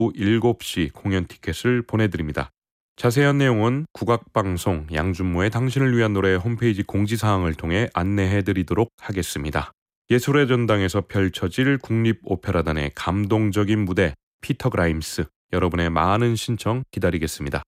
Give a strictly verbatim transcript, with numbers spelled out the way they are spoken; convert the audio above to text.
오후 일곱 시 공연 티켓을 보내드립니다. 자세한 내용은 국악방송 양준모의 당신을 위한 노래 홈페이지 공지사항을 통해 안내해드리도록 하겠습니다. 예술의 전당에서 펼쳐질 국립오페라단의 감동적인 무대 피터 그라임스, 여러분의 많은 신청 기다리겠습니다.